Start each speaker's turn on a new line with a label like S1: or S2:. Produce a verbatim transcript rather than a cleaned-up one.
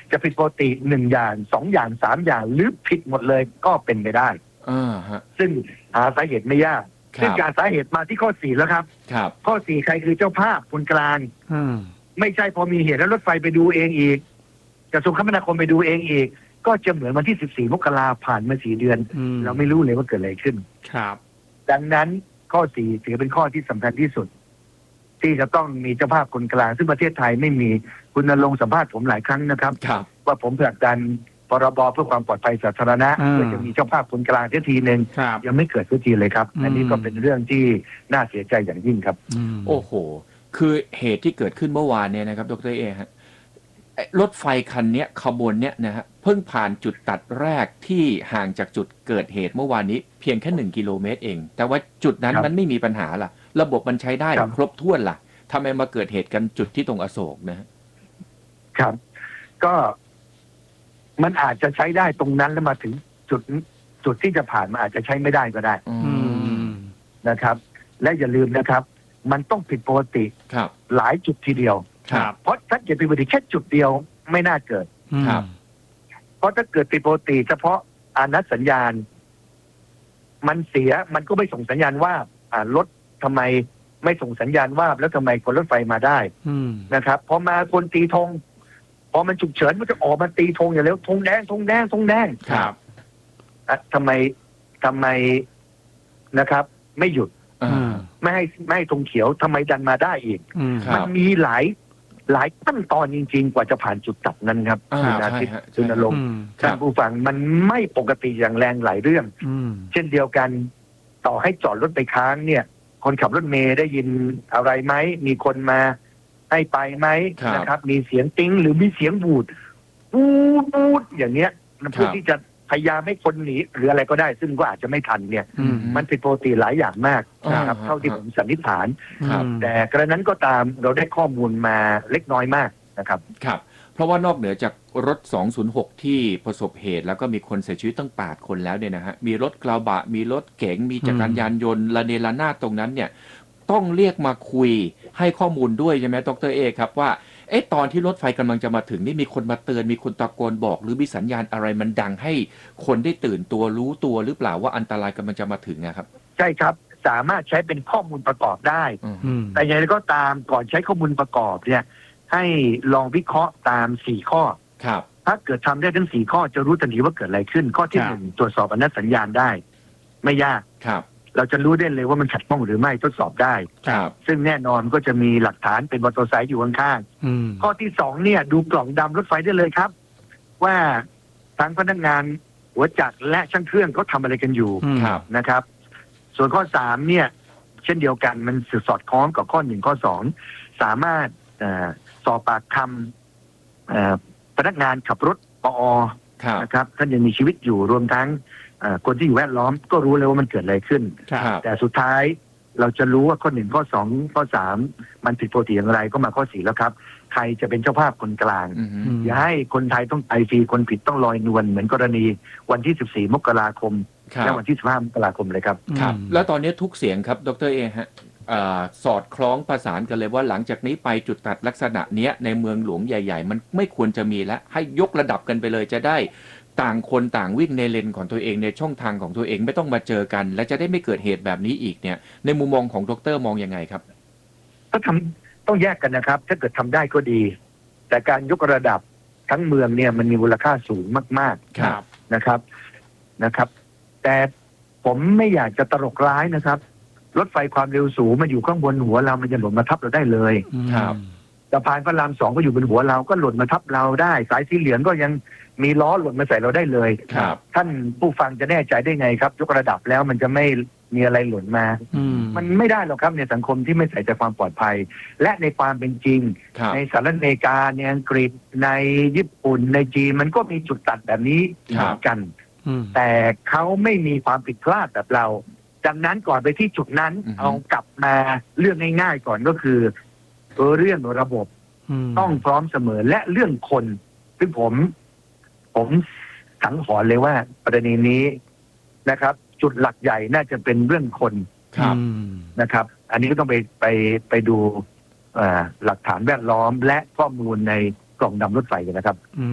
S1: จะผิดปกติหนึ่งอย่างสองอย่างสามอย่างหรือผิดหมดเลยก็เป็นไปได้
S2: อ่าฮะ
S1: ซึ่งหาสาเหตุไม่ยากซึ่งการสาเหตุมาที่ข้อสี่แล้วครับ
S2: ครับ
S1: ข้อสี่ใครคือเจ้าภาพคนกลาง
S3: อืม
S1: ไม่ใช่พอมีเหตุแล้วรถไฟไปดูเองอีกกระทรวงคมนาคมไปดูเองอีกก็จะเหมือนวันที่สิบสี่มกราผ่านมาสี่เดือนเราไม่รู้เลยว่าเกิดอะไรขึ้น
S3: ครับ
S1: ดังนั้นข้อสี่ถือเป็นข้อที่สำคัญที่สุดที่จะต้องมีเจ้าภาพคนกลางซึ่งประเทศไทยไม่มีคุณณรงค์สัมภาษณ์ผมหลายครั้งนะครับว่าผมผลักดันพรบเพื่อความปลอดภัยสาธารณะเพื่อจะมีเจ้าภาพคนกลางทีทีหนึ่งยังไม่เกิดสักทีเลยครับอันนี้ก็เป็นเรื่องที่น่าเสียใจอย่างยิ่งครับ
S2: โอ้โหคือเหตุที่เกิดขึ้นเมื่อวานเนี่ยนะครับดร.เอฮะรถไฟคันนี้ขบวนเนี้ยนะฮะเพิ่งผ่านจุดตัดแรกที่ห่างจากจุดเกิดเหตุเมื่อวานนี้เพียงแค่หนึ่งกิโลเมตรเองแต่ว่าจุดนั้นมันไม่มีปัญหาล่ะระบบมันใช้ได้ครบถ้วนล่ะทำไมมาเกิดเหตุกันจุดที่ตรงอโศกนะฮะ
S1: ครับก็มันอาจจะใช้ได้ตรงนั้นแล้วมาถึงจุดจุดที่จะผ่านมาอาจจะใช้ไม่ได้ก็ได้นะครับและอย่าลืมนะครับมันต้องผิดปกติหลายจุดทีเดียวเพราะถ้าเกิดผิดปกติแค่จุดเดียวไม่น่าเกิดเพราะถ้าเกิดผิดปกติเฉพาะอานัดสัญญาณมันเสียมันก็ไม่ส่งสัญญาณว่าอ่ารถทำไมไม่ส่งสัญญาณว่าแล้วทำไมคนรถไฟมาได้นะครับพอมาคนตีธงพอมันฉุกเฉินมันจะออกมาตีธงอย่างเร็วธงแดงธงแดงธงแดง
S2: ครับ
S1: ทำไมทำไมนะครับไม่หยุดไม่ให้ไม่ให้ธงเขียวทำไมดันมาได้อีกมันมีหลายหลายขั้นตอนจริงๆกว่าจะผ่านจุดตัดนั้นครับคุณอาทิตย์คุณณรงค์ท่านผู้ฟังมันไม่ปกติอย่างแรงหลายเรื่องเช่นเดียวกันต่อให้จอดรถไปค้างเนี่ยคนขับรถเมล์ได้ยินอะไรไหมมีคนมาให้ไปไหมนะครับมีเสียงติ้งหรือมีเสียงบูดบูดบูดอย่างเนี้ยเพื่อที่จะพยายามให้คนหนีหรืออะไรก็ได้ซึ่งก็อาจจะไม่ทันเนี่ยมันผิดปกติหลายอย่างมากนะครับเท่าที่ผมสันนิษฐานแต่กระนั้นก็ตามเราได้ข้อมูลมาเล็กน้อยมากนะครับ
S2: ครับเพราะว่านอกเหนือจากรถสองศูนย์หกที่ประสบเหตุแล้วก็มีคนเสียชีวิตตั้งแปดคนแล้วเนี่ยนะฮะมีรถกระบะมีรถเก๋งมีจักรยานยนต์ระเนระนาดตรงนั้นเนี่ยต้องเรียกมาคุยให้ข้อมูลด้วยใช่ไหมดร.เอครับว่าเอ๊ะตอนที่รถไฟกำลังจะมาถึงนี่มีคนมาเตือนมีคนตะโกนบอกหรือมีสัญญาณอะไรมันดังให้คนได้ตื่นตัวรู้ตัวหรือเปล่าว่าอันตรายกำลังจะมาถึงนะครับ
S1: ใช่ครับสามารถใช้เป็นข้อมูลประกอบได้แต่อย่างไรก็ตามก่อนใช้ข้อมูลประกอบเนี่ยให้ลองวิเคราะห์ตามสี่ข้อ
S2: ครับ
S1: ถ้าเกิดทำได้ทั้งสี่ข้อจะรู้ทันทีว่าเกิดอะไรขึ้นข้อที่หนึ่งตรวจสอบอนุสัญญาณได้ไม่ยาก
S2: ครับ
S1: เราจะรู้ได้เลยว่ามันขัดข้องหรือไม่ทดสอบได้ซึ่งแน่นอนก็จะมีหลักฐานเป็นมอเตอร์ไซค์อยู่ข้างๆข้อที่สองเนี่ยดูกล่องดำรถไฟได้เลยครับว่าทั้งพนักงานหัวจักรและช่างเครื่องเขาทำอะไรกันอยู่นะครับส่วนข้อสามเนี่ยเช่นเดียวกันมันสอดคล้องกับข้อหนึ่งข้อสองสามารถสอบปากคำพนักงานขับรถปอนะครับท่านยังมีชีวิตอยู่รวมทั้งคนที่อยู่แวดล้อมก็รู้เลยว่ามันเกิดอะไรขึ้นแต่สุดท้ายเราจะรู้ว่าข้อหนึ่งข้อสองข้อสามมันผิดปกติอย่างไรก็มาข้อสี่แล้วครับใครจะเป็นเจ้าภาพคนกลางอย่าให้คนไทยต้องไปฟรีคนผิดต้องลอยนวลเหมือนกรณีวันที่สิบสี่มกราคมและวันที่สิบห้ามกราคมเลยครับ
S2: ครับแล้วตอนนี้ทุกเสียงครับดร.เอฮะสอดคล้องประสานกันเลยว่าหลังจากนี้ไปจุดตัดลักษณะเนี้ยในเมืองหลวงใหญ่ๆมันไม่ควรจะมีแล้วให้ยกระดับกันไปเลยจะได้ต่างคนต่างวิ่งในเลนของตัวเองในช่องทางของตัวเองไม่ต้องมาเจอกันและจะได้ไม่เกิดเหตุแบบนี้อีกเนี่ยในมุมมองของดร.มองยังไงครับ
S1: ก็ทำต้องแยกกันนะครับถ้าเกิดทำได้ก็ดีแต่การยกระดับทั้งเมืองเนี่ยมันมีมูลค่าสูงมากๆนะครับนะครับแต่ผมไม่อยากจะตลกร้ายนะครับรถไฟความเร็วสูงมันอยู่ข้างบนหัวเรามันจะหล่นมาทับเราได้เลย
S2: ครับ
S1: สะพานพระรามสองก็อยู่บนหัวเราก็หล่นมาทับเราได้สายสีเหลืองก็ยังมีล้อหล่นมาใส่เราได้เลย
S2: ครับ
S1: ท่านผู้ฟังจะแน่ใจได้ไงครับยกระดับแล้วมันจะไม่มีอะไรหล่นมามันไม่ได้หรอกครับในสังคมที่ไม่ใส่ใจความปลอดภัยและในความเป็นจริงในสหรัฐอเมริกาในอังกฤษในญี่ปุ่นในจีนมันก็มีจุดตัดแบบนี้เหมือนกันแต่เขาไม่มีความผิดพลาดแบบเราดังนั้นก่อนไปที่จุดนั้นเอากลับมาเรื่องง่ายๆก่อนก็คือเรื่องระบบต้องพร้อมเสมอและเรื่องคนซึ่งผมผมสังหรณ์เลยว่าประเด็นนี้นะครับจุดหลักใหญ่น่าจะเป็นเรื่องคนนะครับอันนี้ก็ต้องไปไปไปดูหลักฐานแวดล้อมและข้อมูลในกล่องดำรถไฟกันนะครับ